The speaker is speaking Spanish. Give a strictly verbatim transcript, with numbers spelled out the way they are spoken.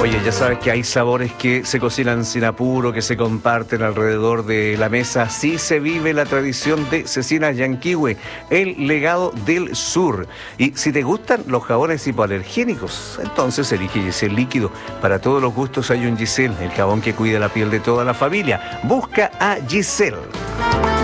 Oye, ya sabes que hay sabores que se cocinan sin apuro, que se comparten alrededor de la mesa. Así se vive la tradición de Cecina Yanquihue, el legado del sur. Y si te gustan los jabones hipoalergénicos, entonces elige Giselle Líquido. Para todos los gustos hay un Giselle, el jabón que cuida la piel de toda la familia. Busca a Giselle.